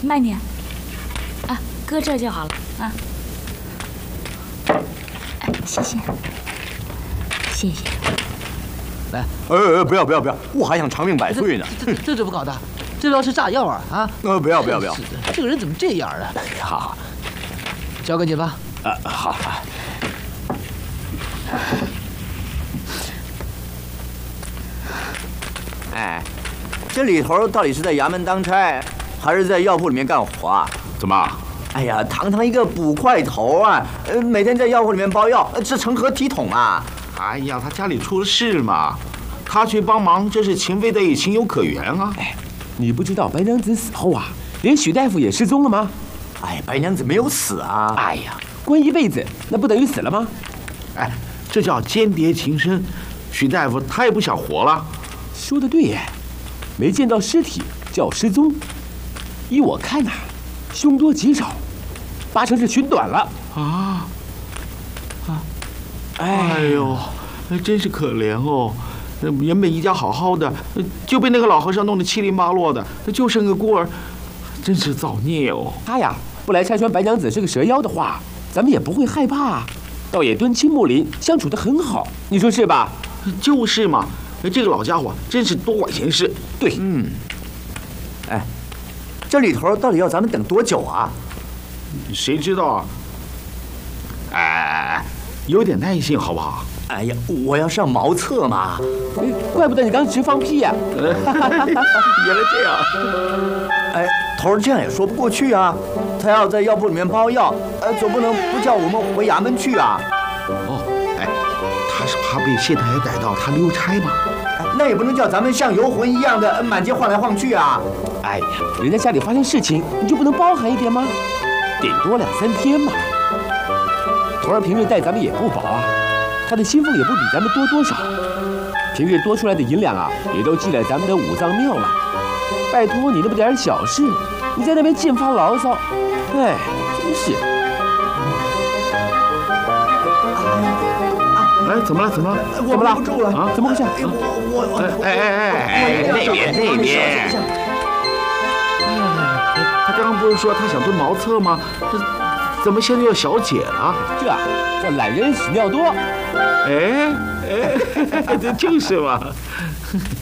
慢点。啊，搁这就好了啊。哎，谢谢，谢谢。 来， 不要，我还想长命百岁呢。 这怎么搞的？这要是炸药啊！ 不要！ 是的，这个人怎么这样啊？ 好， 交给你吧。 好。哎，这里头到底是在衙门当差，还是在药铺里面干活啊？ 怎么？ 哎呀，堂堂一个捕快头啊，每天在药铺里面包药，这成何体统啊？ 哎呀，他家里出了事嘛，他去帮忙，这是情非得已，情有可原啊。 哎，你不知道白娘子死后啊，连许大夫也失踪了吗？ 哎，白娘子没有死啊。 哎呀，关一辈子，那不等于死了吗？ 哎，这叫间谍情深，许大夫他也不想活了。 说得对耶，没见到尸体叫失踪。依我看呐，凶多吉少，8成是寻短了。 哎呦，真是可怜哦！原本一家好好的，就被那个老和尚弄得七零八落的，就剩个孤儿，真是造孽哦！ 他呀，不来拆穿白娘子是个蛇妖的话，咱们也不会害怕，倒也敦亲睦邻，相处得很好，你说是吧？ 就是嘛，这个老家伙真是多管闲事。 对， 哎，这里头到底要咱们等多久啊？ 谁知道啊？哎，有点耐性好不好？ 哎呀，我要上茅厕嘛！ 怪不得你刚直放屁呀！ 原来这样。 哎，头儿这样也说不过去啊！他要在药铺里面包药，总不能不叫我们回衙门去啊！ 哦，哎，他是怕被县太爷逮到，他溜差嘛。 那也不能叫咱们像游魂一样的满街晃来晃去啊！ 哎呀，人家家里发生事情，你就不能包涵一点吗？顶多2、3天嘛。头儿平日待咱们也不薄啊，他的薪俸也不比咱们多多少。平日多出来的银两啊，也都寄来咱们的五脏庙了。拜托你那么点小事，你在那边净发牢骚，哎，真是。 哎，怎么了？ 我忍不住了啊！怎么回事？ 那边。他刚刚不是说他想蹲茅厕吗？怎么现在又小姐了？ 这叫懒人屎尿多。 哎，这就是嘛。